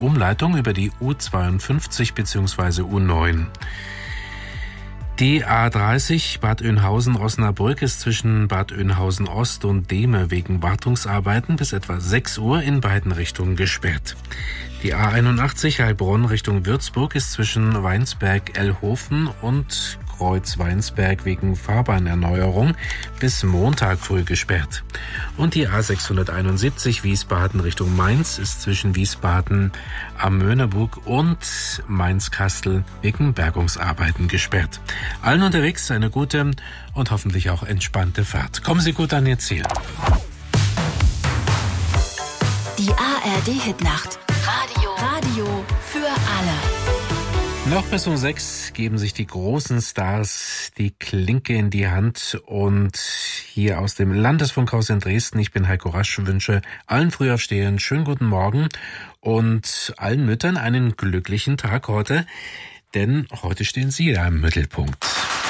Umleitung über die U52 bzw. U9. Die A30 Bad Oeynhausen-Osnabrück ist zwischen Bad Oeynhausen-Ost und Dehme wegen Wartungsarbeiten bis etwa 6 Uhr in beiden Richtungen gesperrt. Die A81 Heilbronn Richtung Würzburg ist zwischen Weinsberg-Ellhofen und Kreuz-Weinsberg wegen Fahrbahnerneuerung bis Montag früh gesperrt. Und die A671 Wiesbaden Richtung Mainz ist zwischen Wiesbaden am Möhneburg und Mainz-Kastel wegen Bergungsarbeiten gesperrt. Allen unterwegs eine gute und hoffentlich auch entspannte Fahrt. Kommen Sie gut an Ihr Ziel. Die ARD-Hitnacht. Radio für alle. Noch bis um 6 geben sich die großen Stars die Klinke in die Hand und hier aus dem Landesfunkhaus in Dresden, ich bin Heiko Rasch, wünsche allen Frühaufstehern schönen guten Morgen und allen Müttern einen glücklichen Tag heute, denn heute stehen Sie ja im Mittelpunkt.